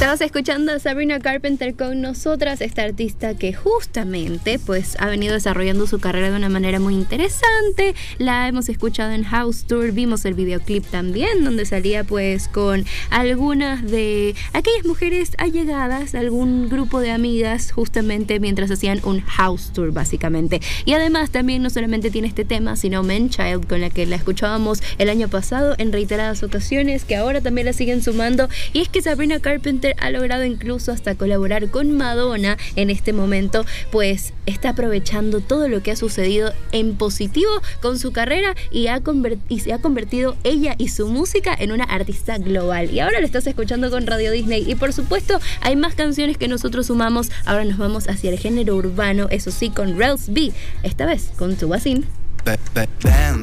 Estabas escuchando a Sabrina Carpenter con nosotras, esta artista que justamente pues ha venido desarrollando su carrera de una manera muy interesante. La hemos escuchado en House Tour, vimos el videoclip también donde salía pues con algunas de aquellas mujeres allegadas, algún grupo de amigas justamente mientras hacían un House Tour básicamente. Y además también no solamente tiene este tema, sino Man Child, con la que la escuchábamos el año pasado en reiteradas ocasiones, que ahora también la siguen sumando. Y es que Sabrina Carpenter ha logrado incluso hasta colaborar con Madonna en este momento, pues está aprovechando todo lo que ha sucedido en positivo con su carrera y se ha convertido ella y su música en una artista global. Y ahora la estás escuchando con Radio Disney y por supuesto hay más canciones que nosotros sumamos. Ahora nos vamos hacia el género urbano, eso sí, con Rels B, esta vez con Tubasin.